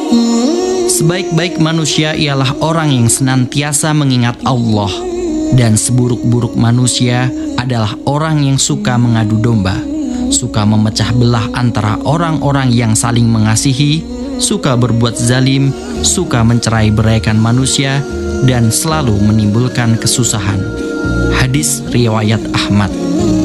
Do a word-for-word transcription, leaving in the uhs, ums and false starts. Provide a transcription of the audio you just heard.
Sebaik-baik manusia ialah orang yang senantiasa mengingat Allah, dan seburuk-buruk manusia adalah orang yang suka mengadu domba, suka memecah belah antara orang-orang yang saling mengasihi, suka berbuat zalim, suka mencerai beraikan manusia, dan selalu menimbulkan kesusahan. Hadis riwayat Ahmad.